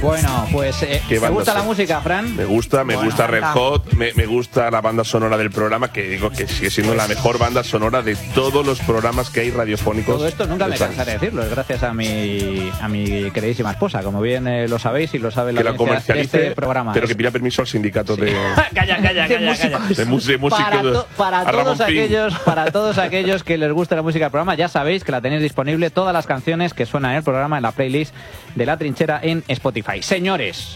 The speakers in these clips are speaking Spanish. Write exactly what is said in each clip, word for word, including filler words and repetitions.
Bueno, pues eh, ¿te gusta la música, Fran? Me gusta, me bueno, gusta Red Hot, me, me gusta la banda sonora del programa, que digo que sigue siendo la mejor banda sonora de todos los programas que hay radiofónicos. Todo esto nunca me cansaré de decirlo, es gracias a mi a mi queridísima esposa, como bien eh, lo sabéis y lo sabe la que la audiencia comercialice, de este programa. pero que pida permiso al sindicato sí. de... calla, calla, de calla, músicos. calla. De, mus de músicos. Para, to para, todos Pim. aquellos, para todos aquellos que les gusta la música del programa, ya sabéis que la tenéis disponible, todas las canciones que suenan en el programa, en la playlist de La Trinchera en Spotify. Señores,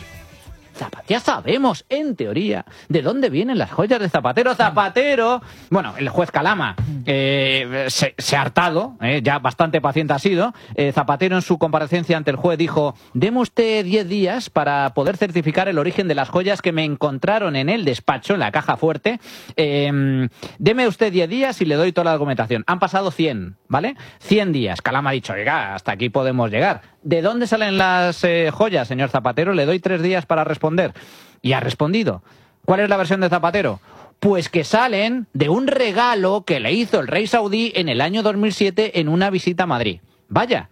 ya sabemos, en teoría, de dónde vienen las joyas de Zapatero. Zapatero, bueno, el juez Calama eh, se, se ha hartado, eh, ya bastante paciente ha sido. Eh, Zapatero en su comparecencia ante el juez dijo: deme usted diez días para poder certificar el origen de las joyas que me encontraron en el despacho, en la caja fuerte. Eh, deme usted diez días y le doy toda la documentación. Han pasado cien, ¿vale? cien días. Calama ha dicho: oiga, hasta aquí podemos llegar. ¿De dónde salen las eh, joyas, señor Zapatero? Le doy tres días para responder. Y ha respondido. ¿Cuál es la versión de Zapatero? Pues que salen de un regalo que le hizo el rey saudí en el año dos mil siete en una visita a Madrid. Vaya.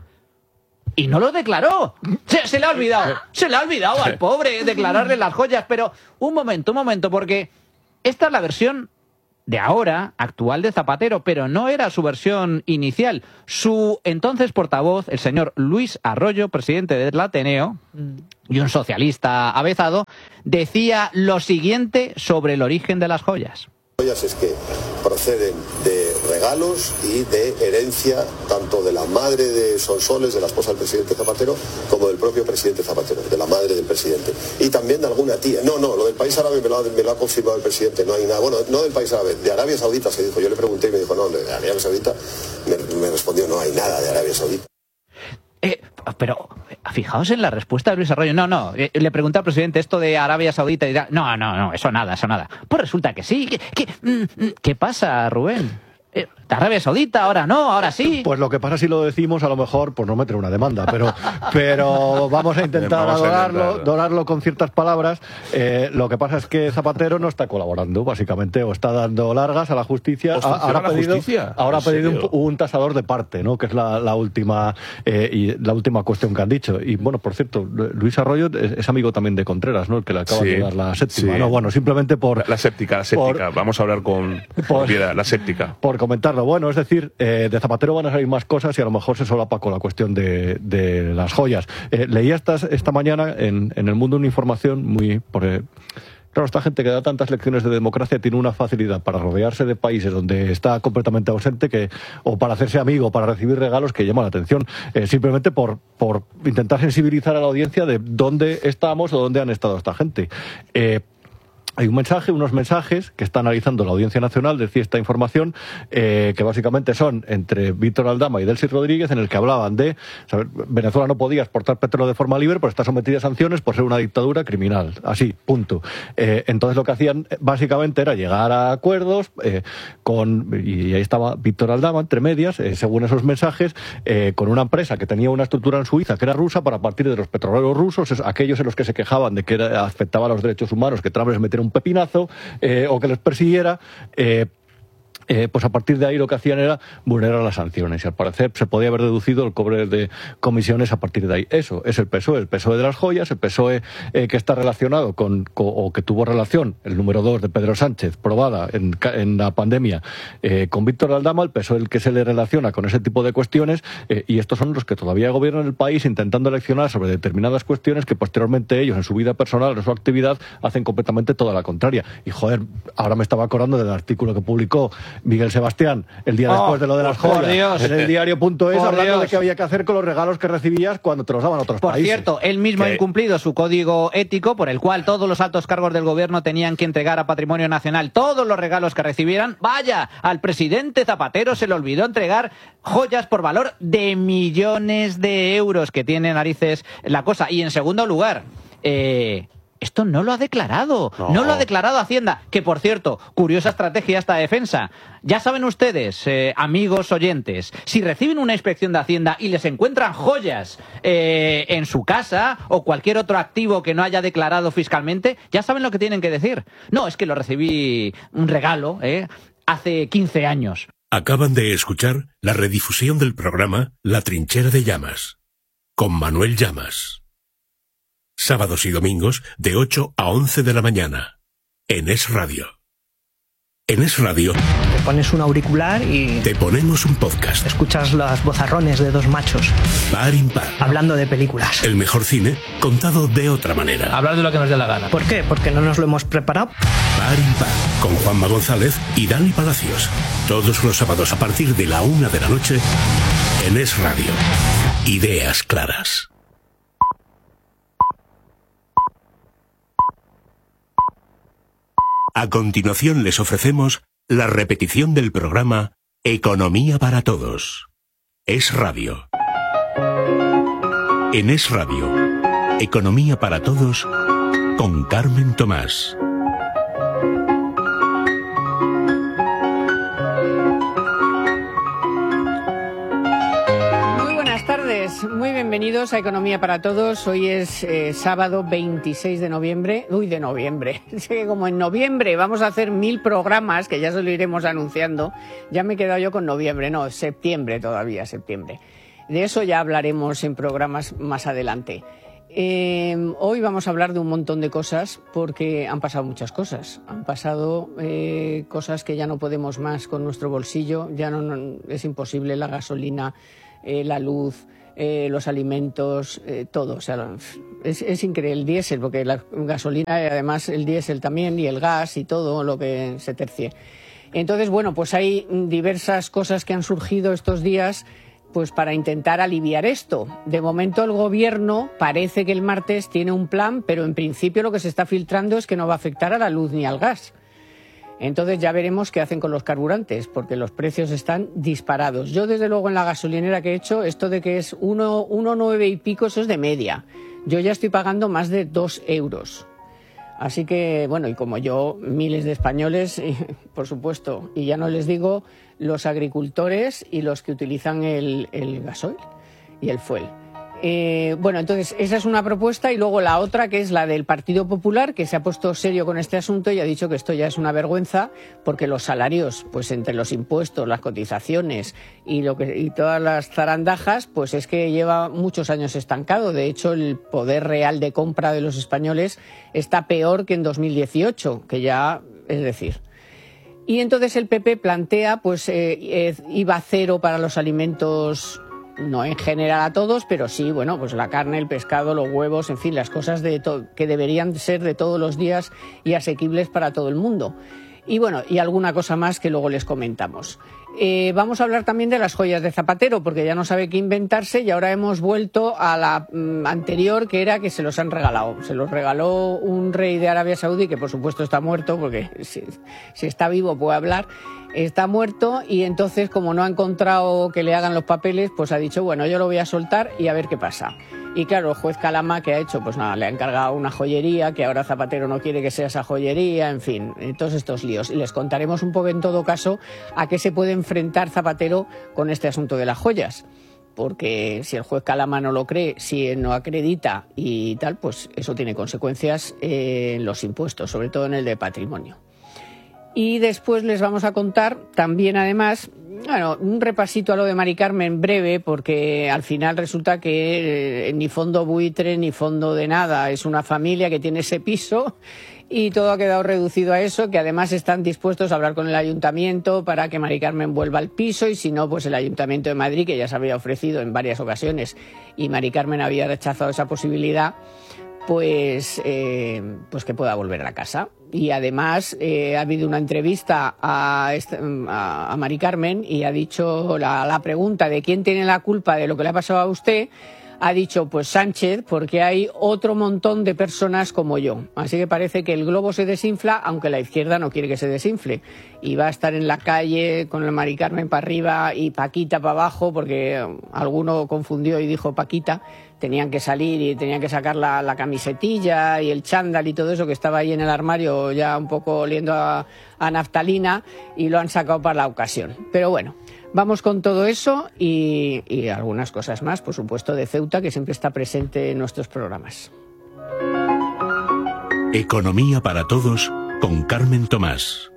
Y no lo declaró. Se, se le ha olvidado. Se le ha olvidado al pobre declararle las joyas. Pero un momento, un momento, porque esta es la versión de ahora, actual de Zapatero, pero no era su versión inicial. Su entonces portavoz, el señor Luis Arroyo, presidente del Ateneo, y un socialista avezado, decía lo siguiente sobre el origen de las joyas. Joyas es que proceden de regalos y de herencia tanto de la madre de Sonsoles, de la esposa del presidente Zapatero, como del propio presidente Zapatero, de la madre del presidente. Y también de alguna tía. No, no, lo del país árabe me lo, ha, me lo ha confirmado el presidente, no hay nada. Bueno, no del país árabe, de Arabia Saudita se dijo. Yo le pregunté y me dijo, no, de Arabia Saudita. Me, me respondió, no hay nada de Arabia Saudita. Eh, pero fijaos en la respuesta de Luis Arroyo. No, no, eh, le pregunté al presidente esto de Arabia Saudita y dirá, no, no, no, eso nada, eso nada. Pues resulta que sí. ¿Qué, qué, mm, ¿qué pasa, Rubén? Eh, Arabia Saudita, ahora no, ahora sí. Pues lo que pasa, si lo decimos, a lo mejor, pues no meter una demanda, pero, pero vamos a intentar vamos adorarlo, a intentar. adorarlo con ciertas palabras. Eh, lo que pasa es que Zapatero no está colaborando, básicamente, o está dando largas a la justicia. Ha, ahora ha pedido, justicia? Ahora ha pedido un, un tasador de parte, ¿no? Que es la, la última eh, y la última cuestión que han dicho. Y bueno, por cierto, Luis Arroyo es, es amigo también de Contreras, ¿no? El que le acaba sí, de dar la séptima. Sí. No, bueno, simplemente por la, la séptica, la séptica. Por, vamos a hablar con por, Piedra, la séptica. Por comentar. Bueno, es decir, eh, de Zapatero van a salir más cosas y a lo mejor se solapa con la cuestión de, de las joyas. Eh, leía esta, esta mañana en, en El Mundo una información muy... Porque, claro, esta gente que da tantas lecciones de democracia tiene una facilidad para rodearse de países donde está completamente ausente que, o para hacerse amigo, o para recibir regalos que llaman la atención, eh, simplemente por, por intentar sensibilizar a la audiencia de dónde estamos o dónde han estado esta gente. Eh, Hay un mensaje, unos mensajes que está analizando la Audiencia Nacional, decía esta información, eh, que básicamente son entre Víctor Aldama y Delcy Rodríguez, en el que hablaban de, ¿sabes? Venezuela no podía exportar petróleo de forma libre, pero está sometida a sanciones por ser una dictadura criminal. Así, punto. Eh, entonces lo que hacían básicamente era llegar a acuerdos eh, con, y ahí estaba Víctor Aldama, entre medias, eh, según esos mensajes, eh, con una empresa que tenía una estructura en Suiza que era rusa, para partir de los petroleros rusos, aquellos en los que se quejaban de que era, afectaba a los derechos humanos, que Trump les metiera un pepinazo eh, o que les persiguiera, eh, Eh, pues a partir de ahí lo que hacían era vulnerar las sanciones y al parecer se podía haber deducido el cobre de comisiones a partir de ahí. Eso es el P S O E, el P S O E de las joyas, el P S O E eh, que está relacionado con, con, o que tuvo relación, el número dos de Pedro Sánchez, probada en, en la pandemia, eh, con Víctor Aldama, el P S O E el que se le relaciona con ese tipo de cuestiones eh, y estos son los que todavía gobiernan el país intentando eleccionar sobre determinadas cuestiones que posteriormente ellos en su vida personal, en su actividad, hacen completamente toda la contraria. Y joder, ahora me estaba acordando del artículo que publicó Miguel Sebastián el día oh, después de lo de las joyas en el diario punto es, hablando Dios. de qué había que hacer con los regalos que recibías cuando te los daban otros por países. Por cierto, él mismo ha incumplido su código ético por el cual todos los altos cargos del gobierno tenían que entregar a Patrimonio Nacional todos los regalos que recibieran. Vaya, al presidente Zapatero se le olvidó entregar joyas por valor de millones de euros, que tiene narices la cosa. Y en segundo lugar, eh... esto no lo ha declarado, no. no lo ha declarado Hacienda, que por cierto, curiosa estrategia esta defensa. Ya saben ustedes, eh, amigos oyentes, si reciben una inspección de Hacienda y les encuentran joyas eh, en su casa o cualquier otro activo que no haya declarado fiscalmente, ya saben lo que tienen que decir. No, es que lo recibí un regalo eh, hace quince años. Acaban de escuchar la redifusión del programa La Trinchera de Llamas, con Manuel Llamas. sábados y domingos de ocho a once de la mañana, en Es Radio. En Es Radio te pones un auricular y te ponemos un podcast. Escuchas los vozarrones de dos machos Par impar. Hablando de películas. El mejor cine contado de otra manera. Hablar de lo que nos dé la gana. ¿Por qué? Porque no nos lo hemos preparado. Par impar. Con Juanma González y Dani Palacios. Todos los sábados a partir de la una de la noche en Es Radio. Ideas claras. A continuación les ofrecemos la repetición del programa Economía para Todos. Es Radio. En Es Radio, Economía para Todos con Carmen Tomás. Muy bienvenidos a Economía para Todos. Hoy es eh, sábado veintiséis de noviembre. Uy, de noviembre. Es que como en noviembre vamos a hacer mil programas, que ya se lo iremos anunciando, ya me he quedado yo con noviembre. No, septiembre todavía, septiembre. De eso ya hablaremos en programas más adelante. Eh, hoy vamos a hablar de un montón de cosas porque han pasado muchas cosas. Han pasado eh, cosas que ya no podemos más con nuestro bolsillo. Ya no, no es imposible la gasolina, eh, la luz, Eh, los alimentos, eh, todo. O sea, es, es increíble. El diésel, porque la gasolina, y además el diésel también, y el gas y todo lo que se tercie. Entonces, bueno, pues hay diversas cosas que han surgido estos días pues para intentar aliviar esto. De momento el gobierno parece que el martes tiene un plan, pero en principio lo que se está filtrando es que no va a afectar a la luz ni al gas. Entonces ya veremos qué hacen con los carburantes, porque los precios están disparados. Yo, desde luego, en la gasolinera que he hecho, esto de que es uno coma nueve y pico, eso es de media. Yo ya estoy pagando más de dos euros. Así que, bueno, y como yo, miles de españoles, por supuesto, y ya no les digo los agricultores y los que utilizan el, el gasoil y el fuel. Eh, bueno, entonces esa es una propuesta, y luego la otra, que es la del Partido Popular, que se ha puesto serio con este asunto y ha dicho que esto ya es una vergüenza, porque los salarios, pues entre los impuestos, las cotizaciones y lo que y todas las zarandajas, pues es que lleva muchos años estancado. De hecho, el poder real de compra de los españoles está peor que en dos mil dieciocho, que ya, es decir. Y entonces el P P plantea, pues eh, eh, I V A cero para los alimentos, no en general a todos, pero sí, bueno, pues la carne, el pescado, los huevos, en fin, las cosas de to- que deberían ser de todos los días y asequibles para todo el mundo. Y bueno, y alguna cosa más que luego les comentamos. Eh, vamos a hablar también de las joyas de Zapatero, porque ya no sabe qué inventarse, y ahora hemos vuelto a la mm, anterior, que era que se los han regalado. Se los regaló un rey de Arabia Saudí, que por supuesto está muerto, porque si, si está vivo puede hablar. Está muerto, y entonces, como no ha encontrado que le hagan los papeles, pues ha dicho, bueno, yo lo voy a soltar y a ver qué pasa. Y claro, el juez Calama, ¿qué ha hecho? Pues nada, le ha encargado una joyería, que ahora Zapatero no quiere que sea esa joyería, en fin, todos estos líos. Y les contaremos un poco, en todo caso, a qué se puede enfrentar Zapatero con este asunto de las joyas. Porque si el juez Calama no lo cree, si no acredita y tal, pues eso tiene consecuencias en los impuestos, sobre todo en el de patrimonio. Y después les vamos a contar también, además, bueno, un repasito a lo de Mari Carmen breve, porque al final resulta que eh, ni fondo buitre ni fondo de nada. Es una familia que tiene ese piso y todo ha quedado reducido a eso, que además están dispuestos a hablar con el ayuntamiento para que Mari Carmen vuelva al piso, y si no, pues el Ayuntamiento de Madrid, que ya se había ofrecido en varias ocasiones y Mari Carmen había rechazado esa posibilidad, pues, eh, pues que pueda volver a la casa. Y además eh, ha habido una entrevista a, este, a, a Mari Carmen, y ha dicho la, la pregunta de quién tiene la culpa de lo que le ha pasado a usted. Ha dicho, pues Sánchez, porque hay otro montón de personas como yo. Así que parece que el globo se desinfla, aunque la izquierda no quiere que se desinfle. Y va a estar en la calle con el Mari Carmen para arriba y Paquita para abajo, porque alguno confundió y dijo Paquita. Tenían que salir y tenían que sacar la, la camisetilla y el chándal y todo eso que estaba ahí en el armario, ya un poco oliendo a, a naftalina, y lo han sacado para la ocasión. Pero bueno, vamos con todo eso y, y algunas cosas más, por supuesto, de Ceuta, que siempre está presente en nuestros programas. Economía para Todos con Carmen Tomás.